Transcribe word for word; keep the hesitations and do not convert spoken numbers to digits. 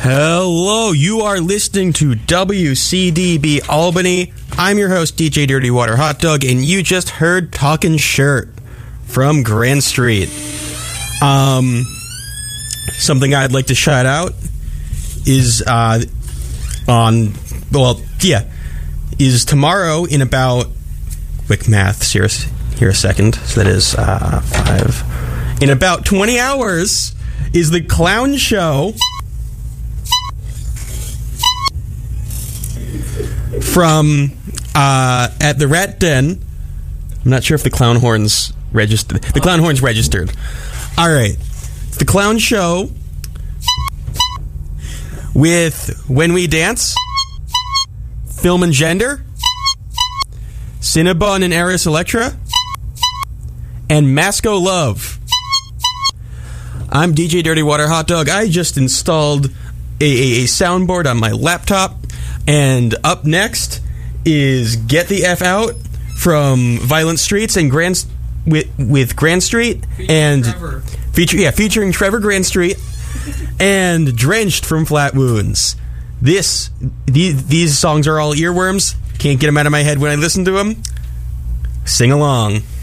Hello, you are listening to W C D B Albany. I'm your host, D J Dirty Water Hot Dog, and you just heard Talkin' Shirt from Grand Street. Um, something I'd like to shout out is uh, on, well, yeah, is tomorrow in about, quick math, here, here a second, so that is uh, five, in about twenty hours is the Clown Show from uh, at the Rat Den. I'm not sure if the Clown Horn's registered. The Clown Horn's registered. All right, it's the Clown Show with When We Dance, Film and Gender, Cinnabon and Eris Electra, and Masco Love. I'm D J Dirty Water Hot Dog. I just installed a, a, a soundboard on my laptop. And up next is Get the F Out from Violent Streets and Grand with with Grand Street featuring and Trevor. feature yeah featuring Trevor Grand Street and Drenched from Flat Wounds. This these, these songs are all earworms. Can't get them out of my head when I listen to them. Sing along.